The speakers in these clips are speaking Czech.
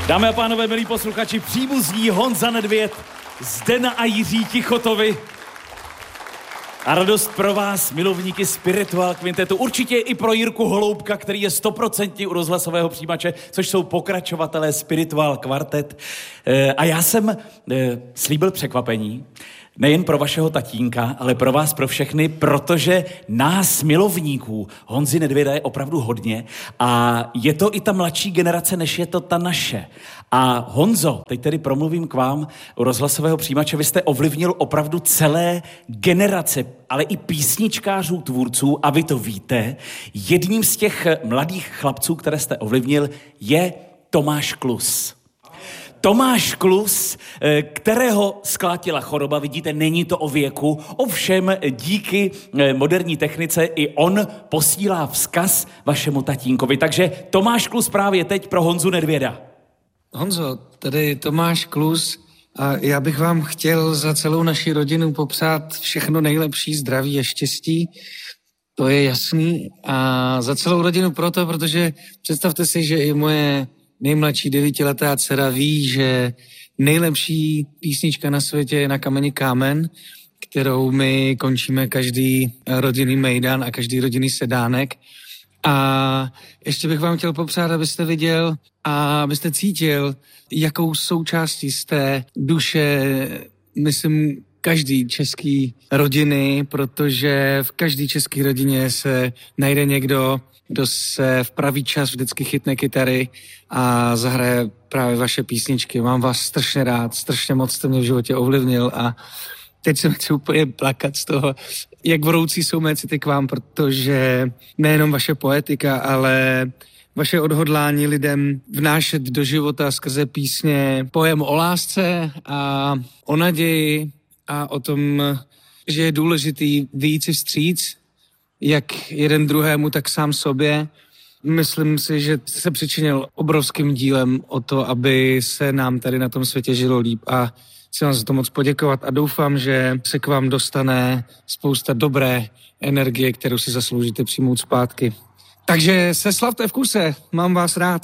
Dámy a pánové, milí posluchači, příbuzní Honza Nedvěd, Zdena a Jiří Tichotovi. A radost pro vás, milovníky Spiritual Quintetu, určitě i pro Jirku Holoubka, který je 100% u rozhlasového přijímače, což jsou pokračovatelé Spiritual Quartet. A já jsem slíbil překvapení, nejen pro vašeho tatínka, ale pro vás, pro všechny, protože nás, milovníků Honzy Nedvěda, je opravdu hodně a je to i ta mladší generace, než je to ta naše. A Honzo, teď tedy promluvím k vám u rozhlasového přijímače, vy jste ovlivnil opravdu celé generace, ale i písničkářů, tvůrců, a vy to víte. Jedním z těch mladých chlapců, které jste ovlivnil, je Tomáš Klus. Tomáš Klus, kterého sklátila choroba, vidíte, není to o věku, ovšem díky moderní technice i on posílá vzkaz vašemu tatínkovi. Takže Tomáš Klus právě teď pro Honzu Nedvěda. Honzo, tady Tomáš Klus a já bych vám chtěl za celou naši rodinu popřát všechno nejlepší, zdraví a štěstí. To je jasný. A za celou rodinu protože představte si, že i moje nejmladší 9letá dcera ví, že nejlepší písnička na světě je Na kameni kámen, kterou my končíme každý rodinný mejdan a každý rodinný sedánek. A ještě bych vám chtěl popřát, abyste viděl a abyste cítil, jakou součástí z té duše, myslím, každý český rodiny, protože v každé české rodině se najde někdo, kdo se v pravý čas vždycky chytne kytary a zahraje právě vaše písničky. Mám vás strašně rád, strašně moc jste mě v životě ovlivnil a teď se mi chci úplně plakat z toho, jak vroucí jsou mé city k vám, protože nejenom vaše poetika, ale vaše odhodlání lidem vnášet do života skrze písně pojem o lásce a o naději a o tom, že je důležitý vyjít si vstříc, jak jeden druhému, tak sám sobě. Myslím si, že se přičinil obrovským dílem o to, aby se nám tady na tom světě žilo líp a chci vám za to moc poděkovat a doufám, že se k vám dostane spousta dobré energie, kterou si zasloužíte přijmout zpátky. Takže se slavte v kuse, mám vás rád.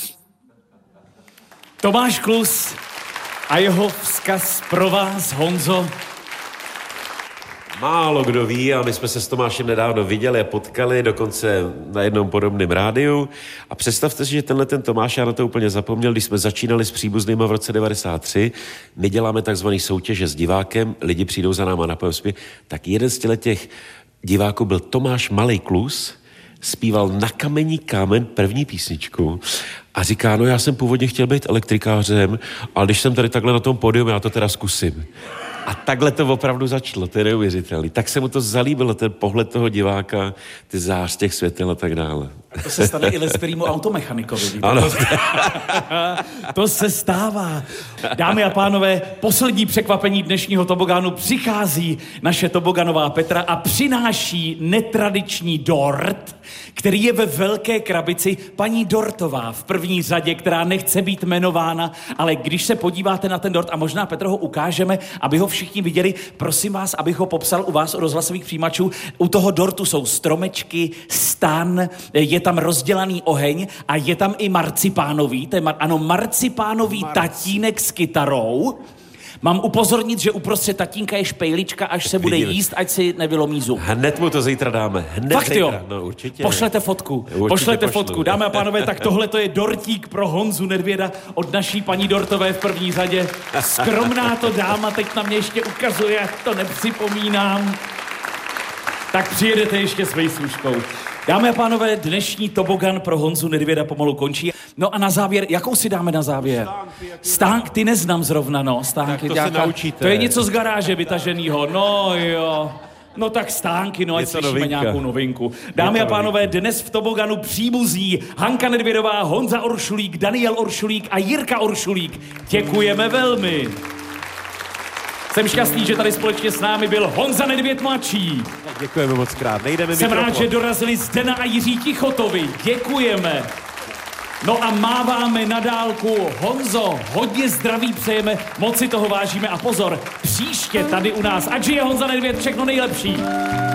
Tomáš Klus a jeho vzkaz pro vás, Honzo. Málo kdo ví, a my jsme se s Tomášem nedávno viděli a potkali, dokonce na jednom podobném rádiu. A představte si, že tenhle ten Tomáš, já na to úplně zapomněl, když jsme začínali s Příbuznýma v roce 93, my děláme takzvaný soutěže s divákem, lidi přijdou za náma na pojem, tak jeden z těch diváků byl Tomáš Malej Klus, zpíval Na kameni kámen první písničku a říká, no já jsem původně chtěl být elektrikářem, ale když jsem tady takhle na tom pódiu, já to teda zkusím. A takhle to opravdu začalo, to je neuvěřitelný. Tak se mu to zalíbilo, ten pohled toho diváka, ty zář těch světel a tak dále. To se stane i lesperýmu automechanikovi. Ano. To se stává. Dámy a pánové, poslední překvapení dnešního tobogánu, přichází naše toboganová Petra a přináší netradiční dort, který je ve velké krabici. Paní Dortová v první řadě, která nechce být jmenována, ale když se podíváte na ten dort, a možná Petro ho ukážeme, aby ho všichni viděli, prosím vás, abych ho popsal u vás, u rozhlasových přijímačů. U toho dortu jsou stromečky, stan, je tam rozdělaný oheň a je tam i marcipánový, marcipánový tatínek s kytarou. Mám upozornit, že uprostřed tatínka je špejlička, až se bude jíst, ať si nevylomí zub. Hned mu to zítra dáme. Fakt zítra. jo? No, určitě. Pošlete fotku. Pošlete fotku. Dámy a pánové, tak tohle to je dortík pro Honzu Nedvěda od naší paní Dortové v první řadě. Skromná to dáma teď na mě ještě ukazuje, jak to nepřipomínám. Tak přijedete ještě s vejsluškou. Dámy a pánové, dnešní tobogan pro Honzu Nedvěda pomalu končí. No a na závěr, jakou si dáme na závěr? Stánk, ty neznám zrovna, no. Stánky, tak to se naučíte. To je něco z garáže vytaženýho, no jo. No tak stánky, no ať slyšíme nějakou novinku. Dámy a pánové, dnes v toboganu příbuzí Hanka Nedvědová, Honza Oršulík, Daniel Oršulík a Jirka Oršulík. Děkujeme velmi. Jsem šťastný, že tady společně s námi byl Honza Nedvěd mladší. Děkujeme moc krát. Jsem rád, že dorazili Zdena a Jiří Tichotovi. Děkujeme. No a máváme na dálku. Honzo, hodně zdraví přejeme, moc si toho vážíme a pozor, příště tady u nás, ať žije Honza Nedvěd, všechno nejlepší.